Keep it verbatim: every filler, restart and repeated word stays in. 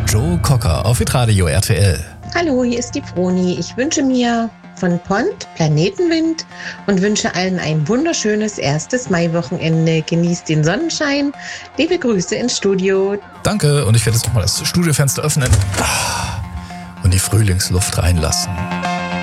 Joe Cocker auf Hitradio R T L. Hallo, hier ist die Froni. Ich wünsche mir von Pont Planetenwind und wünsche allen ein wunderschönes erstes Maiwochenende. Genießt den Sonnenschein. Liebe Grüße ins Studio. Danke, und ich werde jetzt nochmal das Studiofenster öffnen und die Frühlingsluft reinlassen.